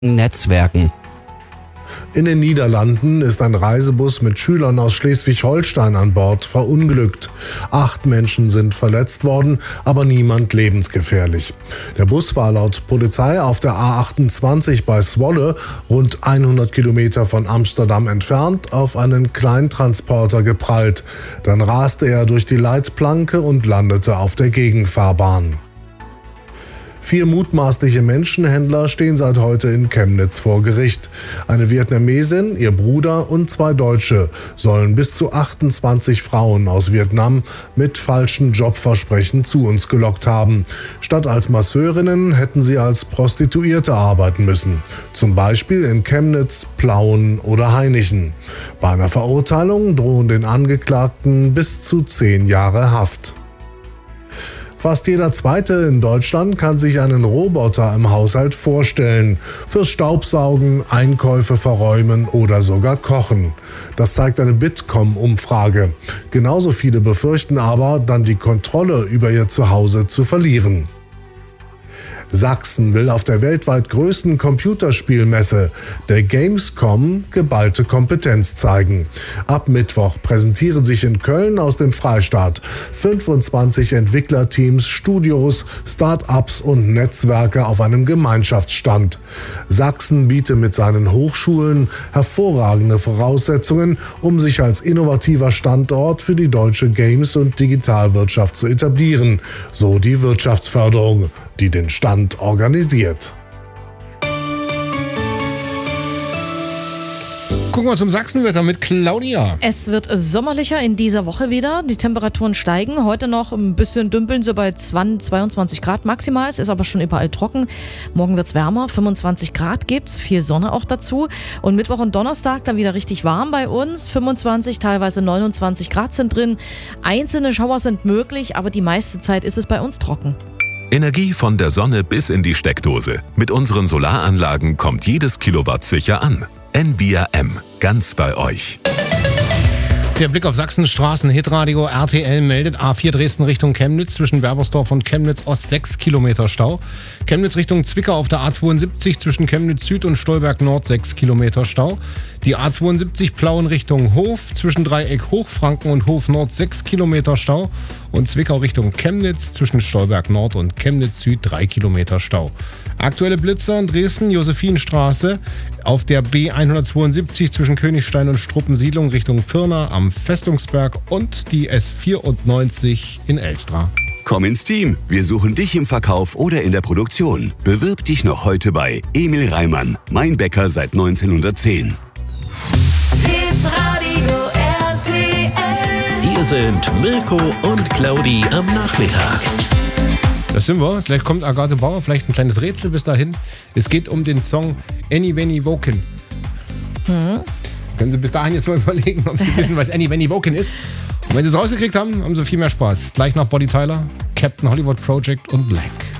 Netzwerken. In den Niederlanden ist ein Reisebus mit Schülern aus Schleswig-Holstein an Bord verunglückt. 8 Menschen sind verletzt worden, aber niemand lebensgefährlich. Der Bus war laut Polizei auf der A28 bei Zwolle, rund 100 Kilometer von Amsterdam entfernt, auf einen Kleintransporter geprallt. Dann raste er durch die Leitplanke und landete auf der Gegenfahrbahn. 4 mutmaßliche Menschenhändler stehen seit heute in Chemnitz vor Gericht. Eine Vietnamesin, ihr Bruder und 2 Deutsche sollen bis zu 28 Frauen aus Vietnam mit falschen Jobversprechen zu uns gelockt haben. Statt als Masseurinnen hätten sie als Prostituierte arbeiten müssen. Zum Beispiel in Chemnitz, Plauen oder Hainichen. Bei einer Verurteilung drohen den Angeklagten bis zu 10 Jahre Haft. Fast jeder Zweite in Deutschland kann sich einen Roboter im Haushalt vorstellen. Fürs Staubsaugen, Einkäufe verräumen oder sogar kochen. Das zeigt eine Bitkom-Umfrage. Genauso viele befürchten aber, dann die Kontrolle über ihr Zuhause zu verlieren. Sachsen will auf der weltweit größten Computerspielmesse, der Gamescom, geballte Kompetenz zeigen. Ab Mittwoch präsentieren sich in Köln aus dem Freistaat 25 Entwicklerteams, Studios, Start-ups und Netzwerke auf einem Gemeinschaftsstand. Sachsen bietet mit seinen Hochschulen hervorragende Voraussetzungen, um sich als innovativer Standort für die deutsche Games- und Digitalwirtschaft zu etablieren, so die Wirtschaftsförderung, die den Stand organisiert. Gucken wir zum Sachsenwetter mit Claudia. Es wird sommerlicher in dieser Woche wieder. Die Temperaturen steigen. Heute noch ein bisschen dümpeln, so bei 22 Grad maximal. Es ist aber schon überall trocken. Morgen wird es wärmer. 25 Grad gibt's. Viel Sonne auch dazu. Und Mittwoch und Donnerstag dann wieder richtig warm bei uns. 25, teilweise 29 Grad sind drin. Einzelne Schauer sind möglich, aber die meiste Zeit ist es bei uns trocken. Energie von der Sonne bis in die Steckdose. Mit unseren Solaranlagen kommt jedes Kilowatt sicher an. Envia M. Ganz bei euch. Der Blick auf Sachsenstraßen, Hitradio RTL meldet A4 Dresden Richtung Chemnitz, zwischen Berbersdorf und Chemnitz Ost 6 Kilometer Stau. Chemnitz Richtung Zwickau auf der A72 zwischen Chemnitz Süd und Stolberg Nord 6 Kilometer Stau. Die A72 Plauen Richtung Hof zwischen Dreieck Hochfranken und Hof Nord 6 Kilometer Stau. Und Zwickau Richtung Chemnitz zwischen Stolberg Nord und Chemnitz Süd 3 Kilometer Stau. Aktuelle Blitzer in Dresden, Josephinstraße auf der B172 zwischen Königstein und Struppensiedlung Richtung Pirna am Festungsberg und die S94 in Elstra. Komm ins Team, wir suchen dich im Verkauf oder in der Produktion. Bewirb dich noch heute bei Emil Reimann, mein Bäcker seit 1910. Hitradio RTL. Hier sind Mirko und Claudi am Nachmittag. Das sind wir. Gleich kommt Agathe Bauer, vielleicht ein kleines Rätsel bis dahin. Es geht um den Song Any Wenny Woken. Können Sie bis dahin jetzt mal überlegen, ob Sie wissen, was Any Wenny Woken ist. Und wenn Sie es rausgekriegt haben, haben Sie viel mehr Spaß. Gleich nach Bonnie Tyler, Captain Hollywood Project und Black.